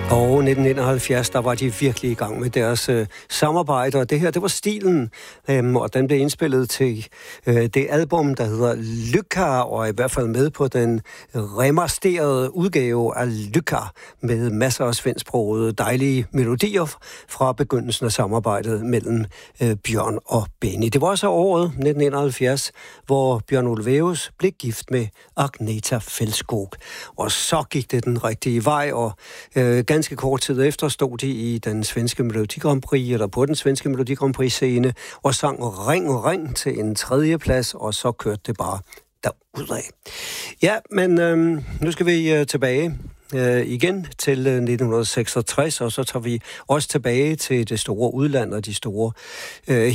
Og 1971, der var de virkelig i gang med deres samarbejde, og det her, det var Stilen, og den blev indspillet til det album, der hedder Lycka, og i hvert fald med på den remasterede udgave af Lycka, med masser af svensksprogede dejlige melodier fra begyndelsen af samarbejdet mellem Bjørn og Benny. Det var også året 1971, hvor Bjørn Ulvaeus blev gift med Agneta Fältskog, og så gik det den rigtige vej, og ganske kort tid efter stod de i den svenske Melodi Grand Prix, eller på den svenske Melodi Grand Prix scene, og sang Ring og Ring til en 3. plads, og så kørte det bare derudad. Ja, men nu skal vi tilbage igen til 1966, og så tager vi også tilbage til det store udland og de store